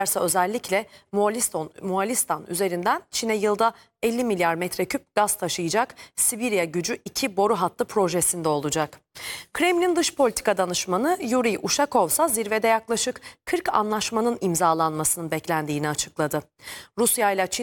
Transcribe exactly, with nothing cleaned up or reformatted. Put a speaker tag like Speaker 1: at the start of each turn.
Speaker 1: özellikle Moğolistan, Moğolistan üzerinden Çin'e yılda elli milyar metreküp gaz taşıyacak Sibirya Gücü iki boru hattı projesinde olacak. Kremlin dış politika danışmanı Yuri Ushakov ise zirvede yaklaşık kırk anlaşmanın imzalanmasının beklendiğini açıkladı. Rusya ile Çin